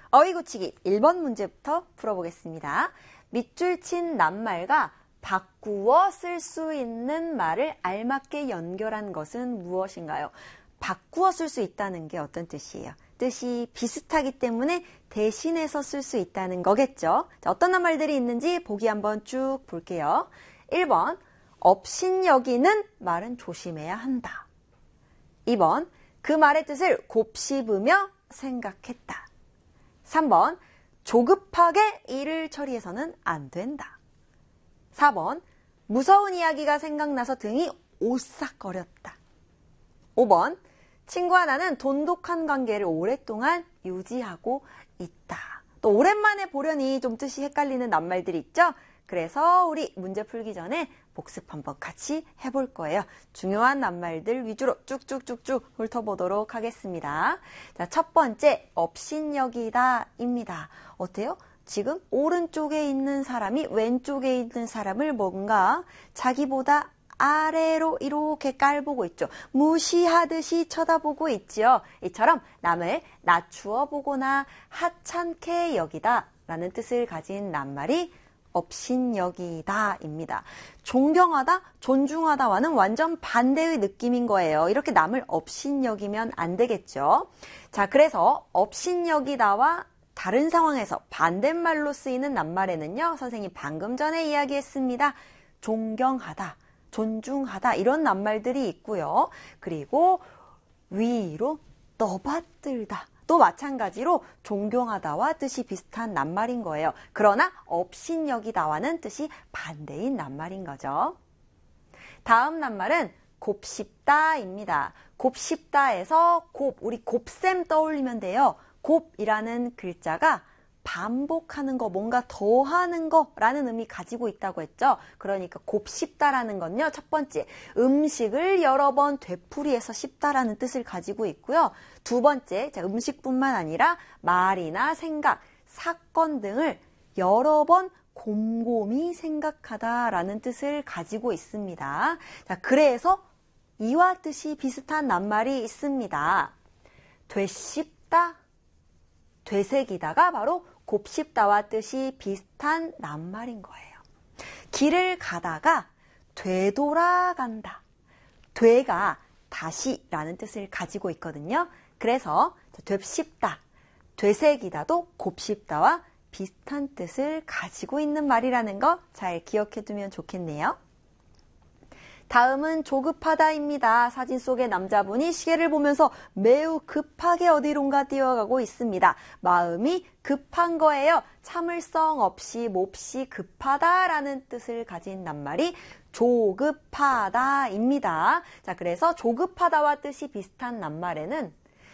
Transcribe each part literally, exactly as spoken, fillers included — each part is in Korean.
어휘고치기 일 번 문제부터 풀어보겠습니다. 밑줄 친 낱말과 바꾸어 쓸 수 있는 말을 알맞게 연결한 것은 무엇인가요? 바꾸어 쓸 수 있다는 게 어떤 뜻이에요? 뜻이 비슷하기 때문에 대신해서 쓸 수 있다는 거겠죠. 자, 어떤 낱말들이 있는지 보기 한번 쭉 볼게요. 일 번, 업신여기는 말은 조심해야 한다. 이 번, 그 말의 뜻을 곱씹으며 생각했다. 삼 번, 조급하게 일을 처리해서는 안 된다. 사 번, 무서운 이야기가 생각나서 등이 오싹거렸다. 오 번, 친구와 나는 돈독한 관계를 오랫동안 유지하고 있다. 또 오랜만에 보려니 좀 뜻이 헷갈리는 낱말들이 있죠? 그래서 우리 문제 풀기 전에 복습 한번 같이 해볼 거예요. 중요한 낱말들 위주로 쭉쭉쭉쭉 훑어보도록 하겠습니다. 자, 첫 번째, 업신여기다입니다. 어때요? 지금 오른쪽에 있는 사람이 왼쪽에 있는 사람을 뭔가 자기보다 아래로 이렇게 깔보고 있죠. 무시하듯이 쳐다보고 있지요. 이처럼 남을 낮추어 보거나 하찮게 여기다 라는 뜻을 가진 낱말이 업신여기다입니다. 존경하다, 존중하다와는 완전 반대의 느낌인 거예요. 이렇게 남을 업신여기면 안 되겠죠. 자, 그래서 업신여기다와 다른 상황에서 반대말로 쓰이는 낱말에는요, 선생님 방금 전에 이야기했습니다. 존경하다, 존중하다 이런 낱말들이 있고요. 그리고 위로 떠받들다. 또 마찬가지로 존경하다와 뜻이 비슷한 낱말인 거예요. 그러나 업신여기다와는 뜻이 반대인 낱말인 거죠. 다음 낱말은 곱씹다입니다. 곱씹다에서 곱, 우리 곱셈 떠올리면 돼요. 곱이라는 글자가 반복하는 거, 뭔가 더하는 거라는 의미 가지고 있다고 했죠. 그러니까 곱씹다라는 건요. 첫 번째, 음식을 여러 번 되풀이해서 씹다라는 뜻을 가지고 있고요. 두 번째, 자, 음식뿐만 아니라 말이나 생각, 사건 등을 여러 번 곰곰이 생각하다라는 뜻을 가지고 있습니다. 자, 그래서 이와 뜻이 비슷한 낱말이 있습니다. 되씹다, 되새기다가 바로 곱씹다와 뜻이 비슷한 낱말인 거예요. 길을 가다가 되돌아간다. 되가 다시라는 뜻을 가지고 있거든요. 그래서 되씹다, 되새기다도 곱씹다와 비슷한 뜻을 가지고 있는 말이라는 거 잘 기억해 두면 좋겠네요. 다음은 조급하다입니다. 사진 속의 남자분이 시계를 보면서 매우 급하게 어디론가 뛰어가고 있습니다. 마음이 급한 거예요. 참을성 없이 몹시 급하다라는 뜻을 가진 낱말이 조급하다입니다. 자, 그래서 조급하다와 뜻이 비슷한 낱말에는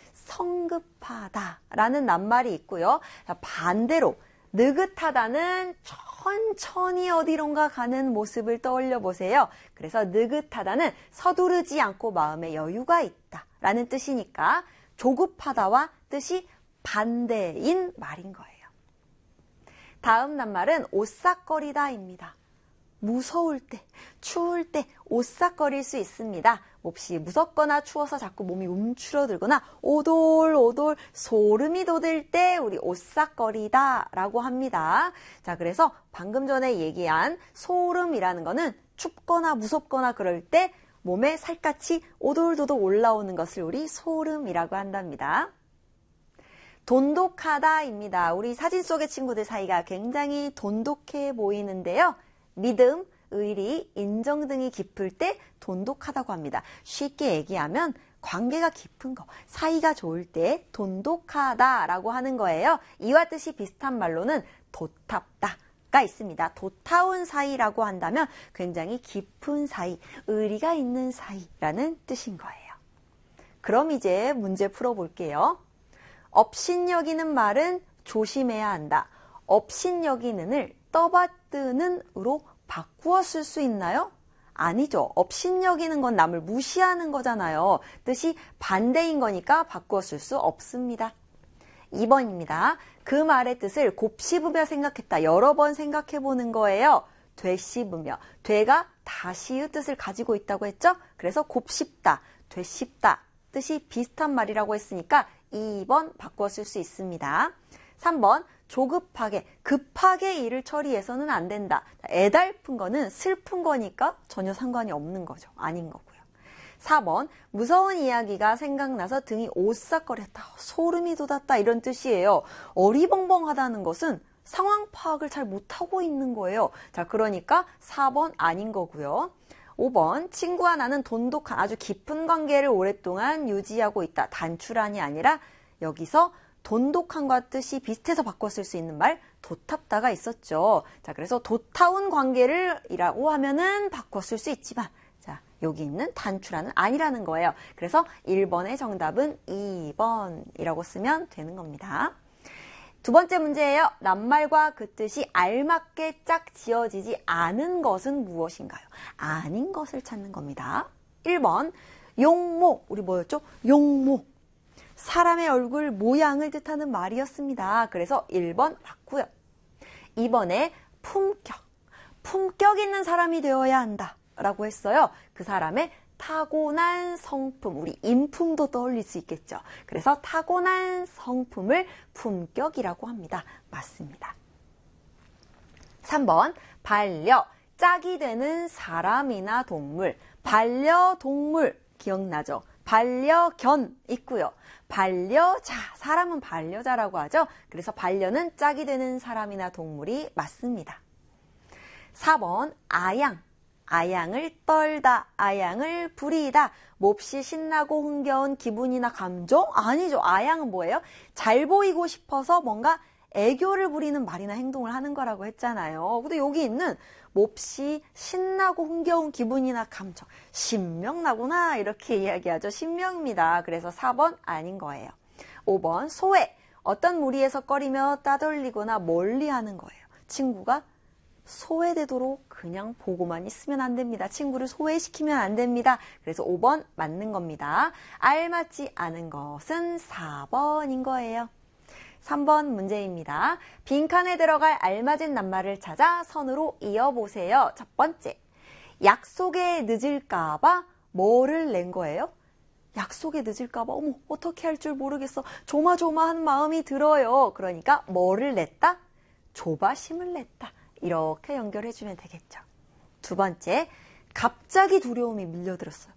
성급하다라는 낱말이 있고요. 자, 반대로 느긋하다는 천천히 어디론가 가는 모습을 떠올려 보세요. 그래서 느긋하다는 서두르지 않고 마음에 여유가 있다라는 뜻이니까 조급하다와 뜻이 반대인 말인 거예요. 다음 낱말은 오싹거리다입니다. 무서울 때, 추울 때 오싹거릴 수 있습니다. 몹시 무섭거나 추워서 자꾸 몸이 움츠러들거나 오돌오돌 소름이 돋을 때 우리 오싹거리다 라고 합니다. 자, 그래서 방금 전에 얘기한 소름이라는 거는 춥거나 무섭거나 그럴 때 몸에 살갗이 오돌도돌 올라오는 것을 우리 소름이라고 한답니다. 돈독하다입니다. 우리 사진 속의 친구들 사이가 굉장히 돈독해 보이는데요. 믿음, 의리, 인정 등이 깊을 때 돈독하다고 합니다. 쉽게 얘기하면 관계가 깊은 거, 사이가 좋을 때 돈독하다라고 하는 거예요. 이와 뜻이 비슷한 말로는 도탑다가 있습니다. 도타운 사이라고 한다면 굉장히 깊은 사이, 의리가 있는 사이라는 뜻인 거예요. 그럼 이제 문제 풀어볼게요. 업신여기는 말은 조심해야 한다. 업신여기는을 떠받드는으로 바꾸어 쓸 수 있나요? 아니죠. 업신여기는 건 남을 무시하는 거잖아요. 뜻이 반대인 거니까 바꾸어 쓸 수 없습니다. 이 번입니다. 그 말의 뜻을 곱씹으며 생각했다. 여러 번 생각해 보는 거예요. 되씹으며. 되가 다시의 뜻을 가지고 있다고 했죠? 그래서 곱씹다, 되씹다 뜻이 비슷한 말이라고 했으니까 이 번 바꾸어 쓸 수 있습니다. 삼 번 조급하게, 급하게 일을 처리해서는 안 된다. 애달픈 거는 슬픈 거니까 전혀 상관이 없는 거죠. 아닌 거고요. 사 번 무서운 이야기가 생각나서 등이 오싹거렸다. 소름이 돋았다. 이런 뜻이에요. 어리벙벙하다는 것은 상황 파악을 잘 못하고 있는 거예요. 자, 그러니까 사 번 아닌 거고요. 오 번 친구와 나는 돈독한 아주 깊은 관계를 오랫동안 유지하고 있다. 단출한이 아니라 여기서 돈독한과 뜻이 비슷해서 바꿨을 수 있는 말 도탑다가 있었죠. 자, 그래서 도타운 관계를 이라고 하면은 바꿨을 수 있지만 자, 여기 있는 단출한은 아니라는 거예요. 그래서 일 번의 정답은 이 번이라고 쓰면 되는 겁니다. 두 번째 문제예요. 낱말과 그 뜻이 알맞게 짝 지어지지 않은 것은 무엇인가요? 아닌 것을 찾는 겁니다. 일 번 용모, 우리 뭐였죠? 용모. 사람의 얼굴 모양을 뜻하는 말이었습니다. 그래서 일 번 맞고요. 이 번에 품격. 품격 있는 사람이 되어야 한다 라고 했어요. 그 사람의 타고난 성품, 우리 인품도 떠올릴 수 있겠죠. 그래서 타고난 성품을 품격이라고 합니다. 맞습니다. 삼 번 반려, 짝이 되는 사람이나 동물. 반려동물 기억나죠? 반려견 있고요. 반려자, 사람은 반려자라고 하죠. 그래서 반려는 짝이 되는 사람이나 동물이 맞습니다. 사 번 아양, 아양을 떨다, 아양을 부리다, 몹시 신나고 흥겨운 기분이나 감정? 아니죠. 아양은 뭐예요? 잘 보이고 싶어서 뭔가 애교를 부리는 말이나 행동을 하는 거라고 했잖아요. 근데 여기 있는 몹시 신나고 흥겨운 기분이나 감정, 신명나구나 이렇게 이야기하죠. 신명입니다. 그래서 사 번 아닌 거예요. 오 번 소외, 어떤 무리에서 꺼리며 따돌리거나 멀리하는 거예요. 친구가 소외되도록 그냥 보고만 있으면 안 됩니다. 친구를 소외시키면 안 됩니다. 그래서 오 번 맞는 겁니다. 알맞지 않은 것은 사 번인 거예요. 삼 번 문제입니다. 빈칸에 들어갈 알맞은 낱말을 찾아 선으로 이어보세요. 첫 번째, 약속에 늦을까봐 뭐를 낸 거예요? 약속에 늦을까봐 어머 어떻게 할 줄 모르겠어. 조마조마한 마음이 들어요. 그러니까 뭐를 냈다? 조바심을 냈다. 이렇게 연결해주면 되겠죠. 두 번째, 갑자기 두려움이 밀려들었어요.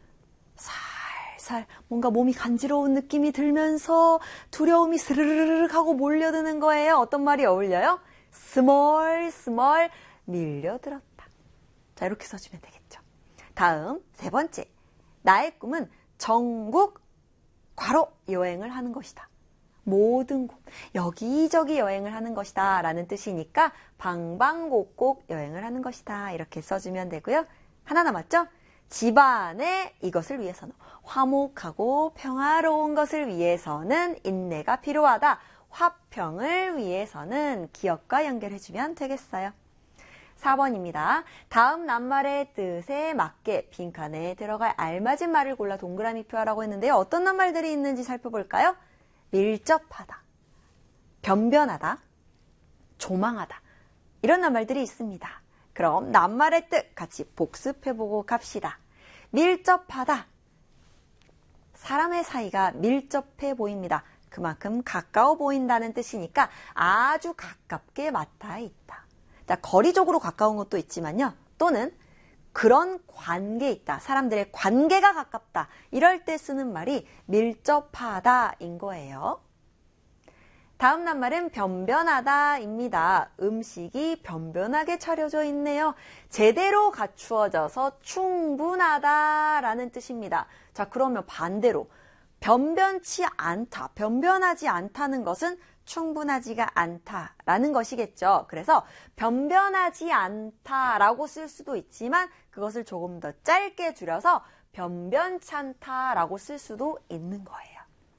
살살 뭔가 몸이 간지러운 느낌이 들면서 두려움이 스르르르 하고 몰려드는 거예요. 어떤 말이 어울려요? 스멀 스멀 밀려들었다. 자, 이렇게 써주면 되겠죠. 다음 세 번째, 나의 꿈은 전국 괄호 여행을 하는 것이다. 모든 곳, 여기저기 여행을 하는 것이다 라는 뜻이니까 방방곡곡 여행을 하는 것이다 이렇게 써주면 되고요. 하나 남았죠? 집안에 이것을 위해서는, 화목하고 평화로운 것을 위해서는 인내가 필요하다. 화평을 위해서는 기억과 연결해주면 되겠어요. 사 번입니다. 다음 낱말의 뜻에 맞게 빈칸에 들어갈 알맞은 말을 골라 동그라미 표하라고 했는데요. 어떤 낱말들이 있는지 살펴볼까요? 밀접하다, 변변하다, 조망하다 이런 낱말들이 있습니다. 그럼 낱말의 뜻 같이 복습해보고 갑시다. 밀접하다, 사람의 사이가 밀접해 보입니다. 그만큼 가까워 보인다는 뜻이니까 아주 가깝게 맞닿아 있다. 자, 거리적으로 가까운 것도 있지만요. 또는 그런 관계에 있다. 사람들의 관계가 가깝다. 이럴 때 쓰는 말이 밀접하다인 거예요. 다음 낱말은 변변하다입니다. 음식이 변변하게 차려져 있네요. 제대로 갖추어져서 충분하다라는 뜻입니다. 자, 그러면 반대로 변변치 않다, 변변하지 않다는 것은 충분하지가 않다라는 것이겠죠. 그래서 변변하지 않다라고 쓸 수도 있지만 그것을 조금 더 짧게 줄여서 변변찮다라고 쓸 수도 있는 거예요.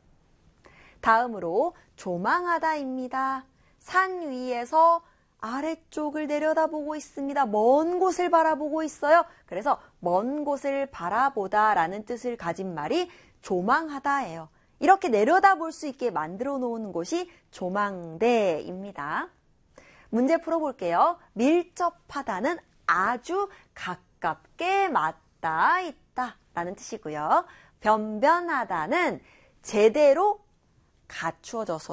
다음으로 조망하다입니다. 산 위에서 아래쪽을 내려다보고 있습니다. 먼 곳을 바라보고 있어요. 그래서 먼 곳을 바라보다라는 뜻을 가진 말이 조망하다예요. 이렇게 내려다볼 수 있게 만들어 놓은 곳이 조망대입니다. 문제 풀어볼게요. 밀접하다는 아주 가깝게 맞닿아 있다 라는 뜻이고요. 변변하다는 제대로 갖추어져서